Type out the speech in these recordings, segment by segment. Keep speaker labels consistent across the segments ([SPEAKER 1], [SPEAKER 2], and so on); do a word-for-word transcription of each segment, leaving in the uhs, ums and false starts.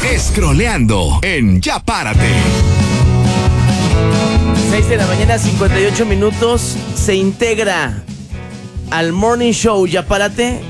[SPEAKER 1] Scrolleando en Ya Párate.
[SPEAKER 2] seis de la mañana, cincuenta y ocho minutos. Se integra al Morning Show Ya Párate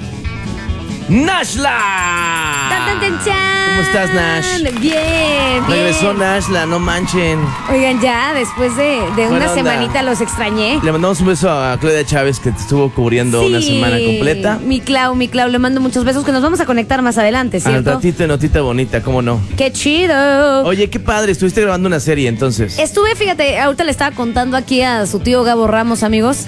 [SPEAKER 2] Nashla.
[SPEAKER 3] ¡Tan, tan, tan, chan!
[SPEAKER 2] ¿Cómo estás, Nash?
[SPEAKER 3] Bien, bien.
[SPEAKER 2] Regresó Nashla, no manchen.
[SPEAKER 3] Oigan, ya después de, de una
[SPEAKER 2] onda.
[SPEAKER 3] semanita los extrañé.
[SPEAKER 2] Le mandamos un beso a Claudia Chávez, que te estuvo cubriendo
[SPEAKER 3] Sí,
[SPEAKER 2] una semana completa.
[SPEAKER 3] Mi Clau, mi Clau, le mando muchos besos, que nos vamos a conectar más adelante,
[SPEAKER 2] Al
[SPEAKER 3] ¿cierto?
[SPEAKER 2] ratito de notita bonita, ¿cómo no?
[SPEAKER 3] ¡Qué chido!
[SPEAKER 2] Oye, qué padre, estuviste grabando una serie entonces.
[SPEAKER 3] Estuve, fíjate, ahorita le estaba contando aquí a su tío Gabo Ramos, amigos,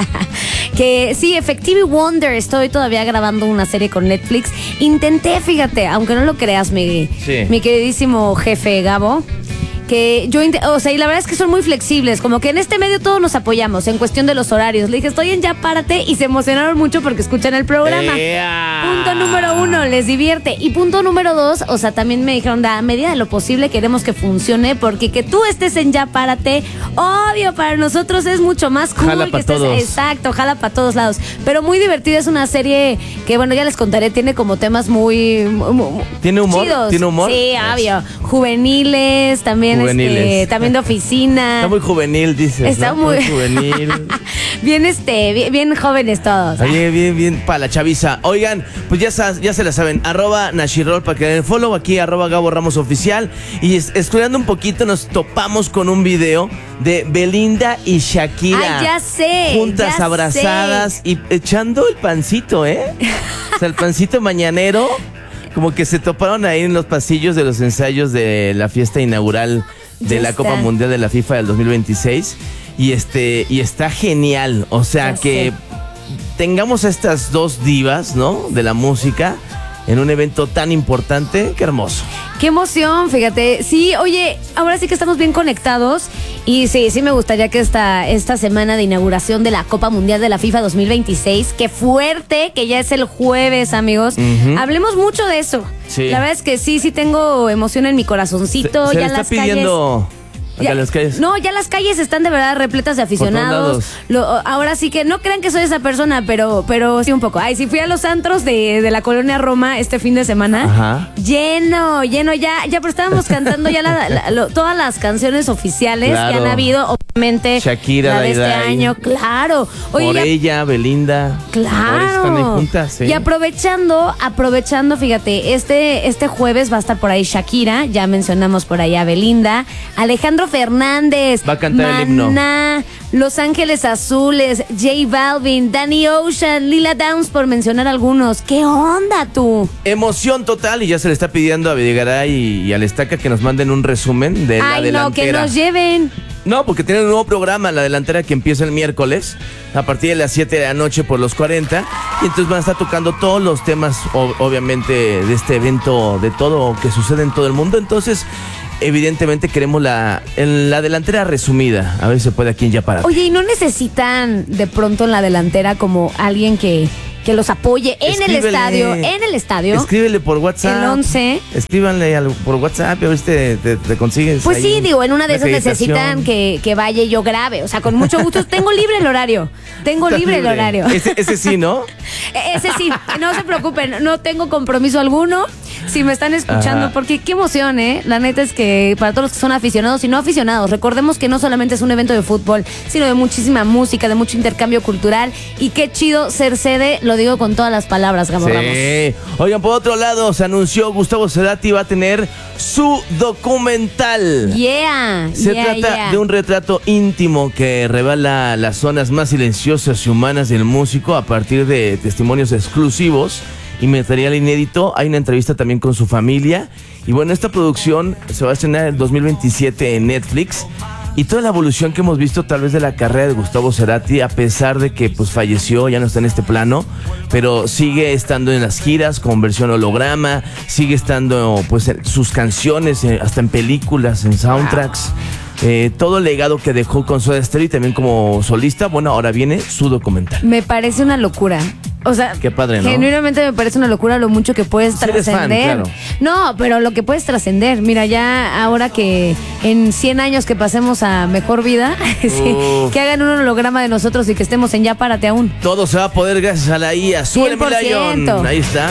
[SPEAKER 3] que sí, Effective Wonder, estoy todavía grabando una serie con Netflix. Intenté, fíjate, aunque no lo creas, mi,
[SPEAKER 2] Sí.
[SPEAKER 3] mi queridísimo jefe Gabo, que yo, int- o sea, y la verdad es que son muy flexibles, como que en este medio todos nos apoyamos en cuestión de los horarios. Le dije, estoy en Ya Párate, y se emocionaron mucho porque escuchan el programa.
[SPEAKER 2] ¡Ea!
[SPEAKER 3] Punto número uno, les divierte. Y punto número dos, o sea, también me dijeron, a medida de lo posible queremos que funcione, porque que tú estés en Ya Párate, obvio, para nosotros es mucho más cool.
[SPEAKER 2] Jala
[SPEAKER 3] que
[SPEAKER 2] pa'
[SPEAKER 3] estés,
[SPEAKER 2] todos.
[SPEAKER 3] Exacto, jala para todos lados. Pero muy divertida, es una serie que, bueno, ya les contaré, tiene como temas muy... muy
[SPEAKER 2] ¿Tiene humor?
[SPEAKER 3] chidos.
[SPEAKER 2] ¿Tiene humor?
[SPEAKER 3] Sí, obvio. Juveniles, también,
[SPEAKER 2] Juveniles.
[SPEAKER 3] Este, también de oficina.
[SPEAKER 2] Está muy juvenil, dices.
[SPEAKER 3] Está
[SPEAKER 2] ¿no?
[SPEAKER 3] muy-
[SPEAKER 2] juvenil.
[SPEAKER 3] Bien, este, bien, bien jóvenes todos.
[SPEAKER 2] Oye, bien, bien, para la chaviza. Oigan, pues ya, sa- ya se la saben, arroba Nashirol para que den el follow, aquí arroba Gabo Ramos Oficial. Y es- estudiando un poquito nos topamos con un video de Belinda y Shakira.
[SPEAKER 3] Ay, ya sé,
[SPEAKER 2] Juntas,
[SPEAKER 3] ya
[SPEAKER 2] abrazadas y echando el pancito, ¿eh? O sea, el pancito mañanero. Como que se toparon ahí en los pasillos de los ensayos de la fiesta inaugural de
[SPEAKER 3] Ya
[SPEAKER 2] la
[SPEAKER 3] está.
[SPEAKER 2] Copa Mundial de la FIFA del dos mil veintiséis. Y este, y está genial. O sea,
[SPEAKER 3] Ya
[SPEAKER 2] que
[SPEAKER 3] sé.
[SPEAKER 2] tengamos a estas dos divas, ¿no? De la música en un evento tan importante. Qué hermoso.
[SPEAKER 3] Qué emoción, fíjate. Sí, oye, ahora sí que estamos bien conectados. Y sí, sí me gustaría que esta, esta semana de inauguración de la Copa Mundial de la FIFA dos mil veintiséis, qué fuerte, que ya es el jueves, amigos.
[SPEAKER 2] Ujú.
[SPEAKER 3] Hablemos mucho de eso.
[SPEAKER 2] Sí.
[SPEAKER 3] La verdad es que sí, sí tengo emoción en mi corazoncito.
[SPEAKER 2] Se, se
[SPEAKER 3] ya
[SPEAKER 2] le está
[SPEAKER 3] las
[SPEAKER 2] pidiendo acá
[SPEAKER 3] Ya-
[SPEAKER 2] en las calles.
[SPEAKER 3] No, ya las calles están de verdad repletas de
[SPEAKER 2] todos
[SPEAKER 3] aficionados.
[SPEAKER 2] lados.
[SPEAKER 3] Lo- ahora sí que no crean que soy esa persona, pero, pero sí un poco. Ay, sí fui a los antros de, de la colonia Roma este fin de semana.
[SPEAKER 2] Ajá.
[SPEAKER 3] Lleno, lleno, ya, ya, pero estábamos cantando ya la- la- lo- todas las canciones oficiales
[SPEAKER 2] Claro.
[SPEAKER 3] que han habido, obviamente.
[SPEAKER 2] Shakira,
[SPEAKER 3] la de este
[SPEAKER 2] Dai Dai.
[SPEAKER 3] año, claro. Oye,
[SPEAKER 2] Por
[SPEAKER 3] ya-
[SPEAKER 2] ella, Belinda. Por eso están ahí
[SPEAKER 3] Claro.
[SPEAKER 2] juntas, ¿eh?
[SPEAKER 3] Y aprovechando, aprovechando, fíjate, este, este jueves va a estar por ahí Shakira, ya mencionamos por ahí a Belinda, Alejandro Fernández,
[SPEAKER 2] Va a cantar el himno.
[SPEAKER 3] Maná, Los Ángeles Azules, J Balvin, Danny Ocean, Lila Downs, por mencionar algunos. ¿Qué onda tú?
[SPEAKER 2] Emoción total, y ya se le está pidiendo a Videgaray y, y al Estaca que nos manden un resumen de la
[SPEAKER 3] Ay, no, que
[SPEAKER 2] delantera.
[SPEAKER 3] nos lleven.
[SPEAKER 2] No, porque tienen un nuevo programa, la delantera, que empieza el miércoles a partir de las siete de la noche por los cuarenta. Y entonces van a estar tocando todos los temas, o- obviamente, de este evento, de todo que sucede en todo el mundo. Entonces, evidentemente queremos la, en la delantera resumida. A ver si se puede aquí en Ya Párate.
[SPEAKER 3] Oye, ¿y no necesitan de pronto en la delantera como alguien que, que los apoye en el
[SPEAKER 2] Escríbele.
[SPEAKER 3] estadio? En el estadio.
[SPEAKER 2] Escríbele por WhatsApp.
[SPEAKER 3] El once.
[SPEAKER 2] Escríbanle al- por WhatsApp y a ver si te, te- te consigues.
[SPEAKER 3] Pues
[SPEAKER 2] ahí
[SPEAKER 3] sí, digo, en una de esas
[SPEAKER 2] acreditación.
[SPEAKER 3] necesitan que, que vaya y yo grabe. O sea, con mucho gusto. Tengo libre el horario. Tengo
[SPEAKER 2] Está
[SPEAKER 3] libre, el horario.
[SPEAKER 2] Ese, ese sí, ¿no?
[SPEAKER 3] E- Ese sí, no se preocupen, no tengo compromiso alguno. Si me están escuchando,
[SPEAKER 2] Ajá.
[SPEAKER 3] porque qué emoción, ¿eh? La neta es que para todos los que son aficionados y no aficionados, recordemos que no solamente es un evento de fútbol, sino de muchísima música, de mucho intercambio cultural. Y qué chido ser sede, lo digo con todas las palabras, Gabo Ramos.
[SPEAKER 2] Sí. Oigan, por otro lado, se anunció Gustavo Cerati va a tener su documental.
[SPEAKER 3] Yeah,
[SPEAKER 2] Se
[SPEAKER 3] yeah,
[SPEAKER 2] trata
[SPEAKER 3] yeah.
[SPEAKER 2] de un retrato íntimo que revela las zonas más silenciosas y humanas del músico a partir de testimonios exclusivos y material inédito. Hay una entrevista también con su familia. Y bueno, esta producción se va a estrenar en dos mil veintisiete en Netflix. Y toda la evolución que hemos visto tal vez de la carrera de Gustavo Cerati, a pesar de que pues falleció, ya no está en este plano, pero sigue estando en las giras con versión holograma, sigue estando pues en sus canciones, eh, hasta en películas, en soundtracks. Eh, todo el legado que dejó con Soda Stereo y también como solista. Bueno, ahora viene su documental.
[SPEAKER 3] Me parece una locura. O sea,
[SPEAKER 2] Qué padre, ¿no?
[SPEAKER 3] genuinamente me parece una locura lo mucho que puedes
[SPEAKER 2] Sí eres fan,
[SPEAKER 3] trascender.
[SPEAKER 2] claro.
[SPEAKER 3] No, pero lo que puedes trascender. Mira, ya ahora que en cien años que pasemos a mejor vida, sí,
[SPEAKER 2] Uf.
[SPEAKER 3] que hagan un holograma de nosotros y que estemos en Ya Párate aún.
[SPEAKER 2] Todo se va a poder gracias a la I A. ¡Súbele, mi
[SPEAKER 3] cien por ciento.
[SPEAKER 2] Lion! Ahí está.